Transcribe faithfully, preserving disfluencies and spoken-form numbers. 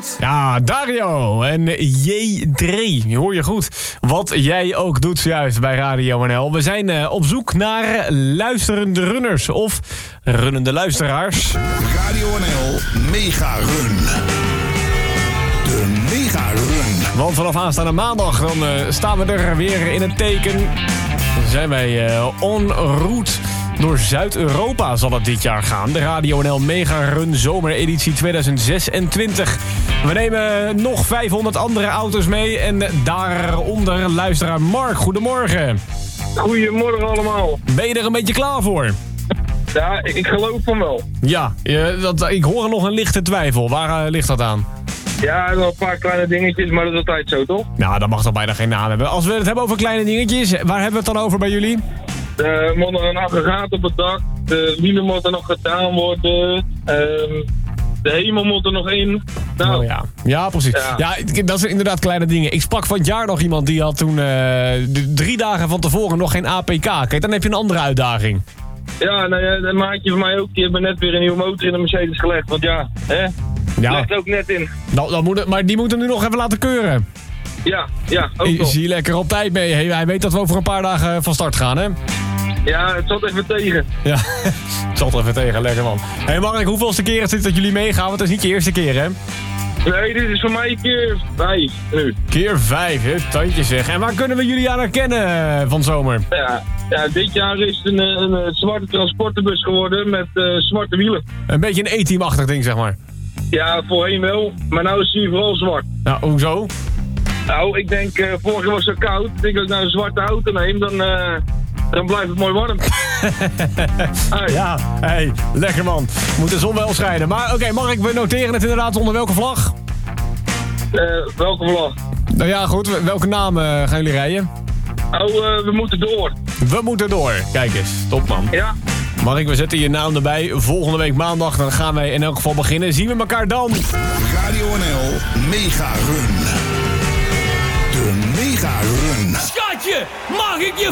goed? Ja, Dario en J drie. Hoor je goed. Wat jij ook doet juist bij Radio N L. We zijn uh, op zoek naar luisterende runners of runnende luisteraars. Radio N L Mega Run. De Mega Run. Want vanaf aanstaande maandag dan uh, staan we er weer in het teken. Dan zijn wij uh, en route. Door Zuid-Europa zal het dit jaar gaan. De Radio N L Mega Run Zomereditie tweeduizend zesentwintig. We nemen nog vijfhonderd andere auto's mee. En daaronder luisteraar Mark. Goedemorgen. Goedemorgen allemaal. Ben je er een beetje klaar voor? Ja, ik geloof van wel. Ja, je, dat, ik hoor nog een lichte twijfel. Waar uh, ligt dat aan? Ja, nog een paar kleine dingetjes, maar dat is altijd zo, toch? Nou, dat mag toch bijna geen naam hebben. Als we het hebben over kleine dingetjes, waar hebben we het dan over bij jullie? Er moet nog een aggregaat op het dak. De wielen moeten nog gedaan worden. Um, de hemel moet er nog in. Nou, oh ja. ja, precies. Ja. ja, dat zijn inderdaad kleine dingen. Ik sprak van het jaar nog iemand die had toen uh, de drie dagen van tevoren nog geen A P K. Kijk, dan heb je een andere uitdaging. Ja, nou ja, een maatje van mij ook. Die hebben net weer een nieuwe motor in de Mercedes gelegd. Want ja, hè? Ja. Legt ook net in. Nou, dan moet het, maar die moet hem nu nog even laten keuren. Ja, ja, ook Is nog. hij lekker op tijd mee? Hey, hij weet dat we over een paar dagen van start gaan, hè? Ja, het zat even tegen. Ja, het zat er even tegen. Lekker, man. Hé, hey Mark, hoeveelste keer is dit dat jullie meegaan? Want het is niet je eerste keer, hè? Nee, dit is voor mij keer vijf nu. Keer vijf, hè? Tandje zeg. En waar kunnen we jullie aan herkennen van zomer? Ja, ja dit jaar is het een, een, een zwarte transporterbus geworden met uh, zwarte wielen. Een beetje een E-team-achtig ding, zeg maar. Ja, voorheen wel. Maar nu is hij vooral zwart. Nou, hoezo? Nou, ik denk, uh, vorig jaar was het zo koud. Ik denk dat ik nou een zwarte auto neem, dan, uh, dan blijft het mooi warm. Hey. Ja, hey, lekker man. Moet de zon wel schijnen. Maar oké, okay, Mark, we noteren het inderdaad onder welke vlag? Uh, welke vlag? Nou ja, goed. Welke naam uh, gaan jullie rijden? Oh, uh, we moeten door. We moeten door. Kijk eens, top man. Ja. Mark, we zetten je naam erbij. Volgende week maandag, dan gaan wij in elk geval beginnen. Zien we elkaar dan. Radio N L Mega Run. De Mega Run. Schatje, mag ik je